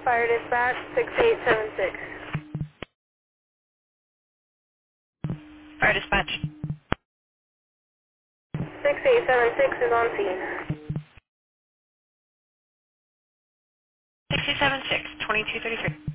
Fire dispatch 6876. Fire dispatch. 6876 is on scene. 6076, 2233.